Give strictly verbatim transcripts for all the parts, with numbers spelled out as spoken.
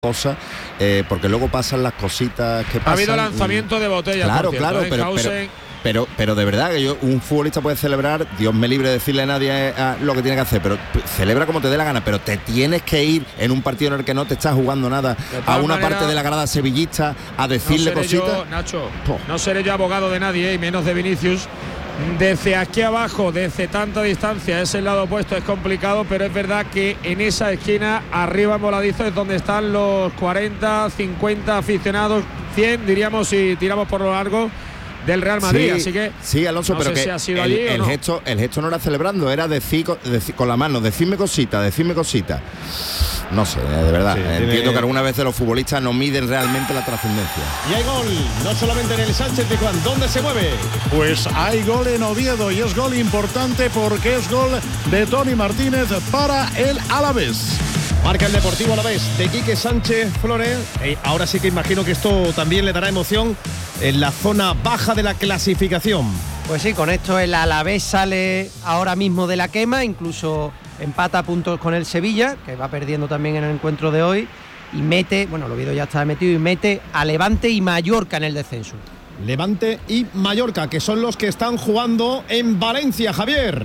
cosas, eh, porque luego pasan las cositas que pasan. Ha habido lanzamiento de botellas. Claro, por cierto, claro, ¿eh? pero, pero, pero, pero de verdad que yo, un futbolista puede celebrar, Dios me libre de decirle a nadie a, a lo que tiene que hacer, pero celebra como te dé la gana, pero te tienes que ir en un partido en el que no te estás jugando nada a una manera, parte de la grada sevillista a decirle no cositas. Yo, Nacho, oh. no seré yo abogado de nadie, y menos de Vinicius. Desde aquí abajo, desde tanta distancia, ese lado opuesto es complicado, pero es verdad que en esa esquina, arriba en voladizo, es donde están los cuarenta, cincuenta aficionados, cien, diríamos, si tiramos por lo largo, del Real Madrid. Sí, así que sí, Alonso, no pero sé que si ha sido el, allí el o no. gesto, el gesto no era celebrando, era decir, decir con la mano, decirme cositas, decirme cositas. No sé, de verdad, sí, entiendo tiene... que alguna vez los futbolistas no miden realmente la trascendencia. Y hay gol, no solamente en el Sánchez-Pizjuán, ¿dónde se mueve? Pues hay gol en Oviedo y es gol importante porque es gol de Toni Martínez para el Alavés. Marca el Deportivo Alavés de Quique Sánchez Flores. Eh, ahora sí que imagino que esto también le dará emoción en la zona baja de la clasificación. Pues sí, con esto el Alavés sale ahora mismo de la quema, incluso empata a puntos con el Sevilla, que va perdiendo también en el encuentro de hoy, y mete, bueno, el Oviedo ya está metido, y mete a Levante y Mallorca en el descenso. Levante y Mallorca, que son los que están jugando en Valencia, Javier.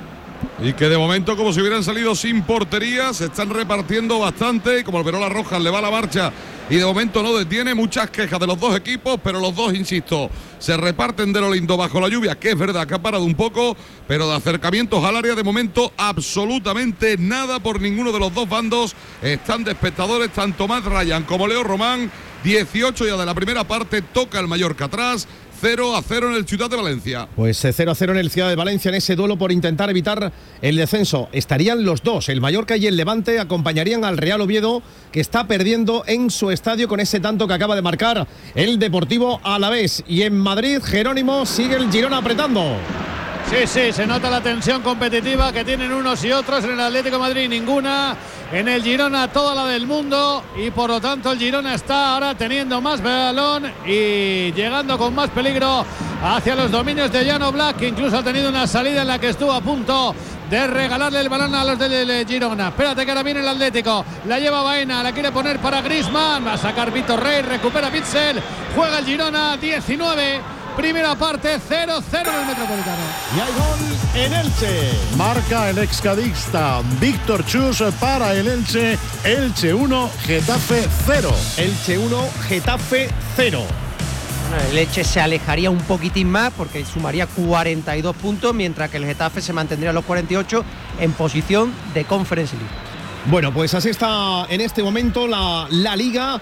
Y que de momento, como si hubieran salido sin portería, se están repartiendo bastante, y como el Verola Rojas le va la marcha y de momento no detiene, muchas quejas de los dos equipos, pero los dos, insisto, se reparten de lo lindo bajo la lluvia, que es verdad que ha parado un poco, pero de acercamientos al área de momento absolutamente nada por ninguno de los dos bandos. Están de espectadores tanto Matt Ryan como Leo Román. dieciocho ya de la primera parte, toca el Mallorca atrás. cero a cero en el Ciudad de Valencia. Pues cero a cero en el Ciudad de Valencia en ese duelo por intentar evitar el descenso. Estarían los dos, el Mallorca y el Levante, acompañarían al Real Oviedo, que está perdiendo en su estadio con ese tanto que acaba de marcar el Deportivo Alavés. Y en Madrid, Jerónimo, sigue el Girona apretando. Sí, sí, se nota la tensión competitiva que tienen unos y otros. En el Atlético de Madrid ninguna, en el Girona toda la del mundo, y por lo tanto el Girona está ahora teniendo más balón y llegando con más peligro hacia los dominios de Jan Oblak, que incluso ha tenido una salida en la que estuvo a punto de regalarle el balón a los del Girona. Espérate que ahora viene el Atlético, la lleva Baena, la quiere poner para Griezmann, va a sacar Víctor Rey, recupera Pitzel, juega el Girona. Diecinueve, primera parte, cero cero en el Metropolitano. Y hay gol en Elche. Marca el excadista Víctor Chus para el Elche. Elche uno, Getafe cero. Elche uno, Getafe cero. Bueno, el Elche se alejaría un poquitín más porque sumaría cuarenta y dos puntos, mientras que el Getafe se mantendría a los cuarenta y ocho en posición de Conference League. Bueno, pues así está en este momento la, la Liga.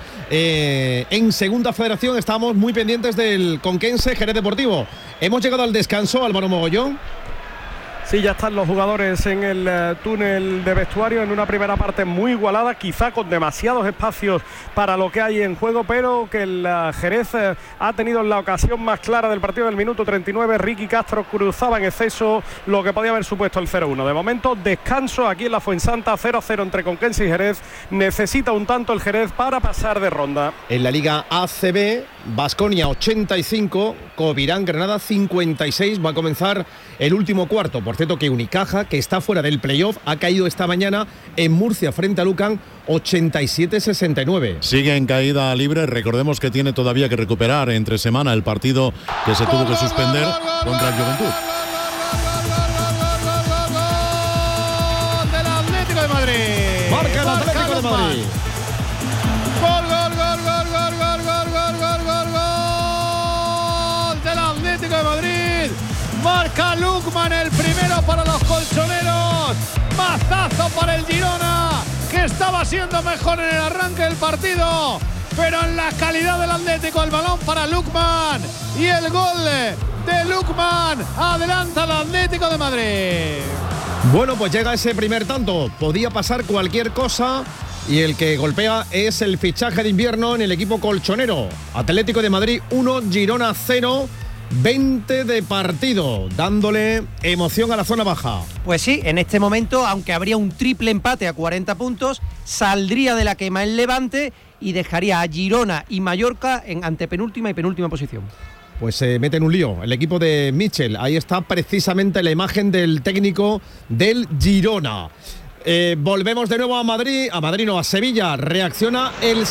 Eh, en Segunda Federación estamos muy pendientes del Conquense Jerez Deportivo. Hemos llegado al descanso, Álvaro Mogollón. Sí, ya están los jugadores en el uh, túnel de vestuario en una primera parte muy igualada, quizá con demasiados espacios para lo que hay en juego, pero que el uh, Jerez uh, ha tenido la ocasión más clara del partido del minuto treinta y nueve. Ricky Castro cruzaba en exceso lo que podía haber supuesto el cero uno. De momento, descanso aquí en la Fuensanta, cero a cero entre Conquense y Jerez. Necesita un tanto el Jerez para pasar de ronda. En la Liga A C B, Baskonia ochenta y cinco, Covirán Granada cincuenta y seis. Va a comenzar el último cuarto. Por cierto, que Unicaja, que está fuera del playoff, ha caído esta mañana en Murcia frente a Lucan ochenta y siete sesenta y nueve. Sigue en caída libre. Recordemos que tiene todavía que recuperar entre semana el partido que se tuvo que suspender contra el Juventud. Del Atlético de Madrid. Marca el Atlético de Madrid. Gol, gol, gol, gol, gol, gol, gol, gol, gol, gol, gol del Atlético de Madrid. Marca Lukman el primero para los colchoneros. Mazazo para el Girona, que estaba siendo mejor en el arranque del partido, pero en la calidad del Atlético, el balón para Lukman y el gol de Lukman adelanta al Atlético de Madrid. Bueno, pues llega ese primer tanto. Podía pasar cualquier cosa y el que golpea es el fichaje de invierno en el equipo colchonero. Atlético de Madrid uno, Girona cero. veinte de partido, dándole emoción a la zona baja. Pues sí, en este momento, aunque habría un triple empate a cuarenta puntos, saldría de la quema el Levante y dejaría a Girona y Mallorca en antepenúltima y penúltima posición. Pues se mete en un lío el equipo de Mitchell. Ahí está precisamente la imagen del técnico del Girona. Eh, volvemos de nuevo a Madrid, a Madrid no, a Sevilla. Reacciona el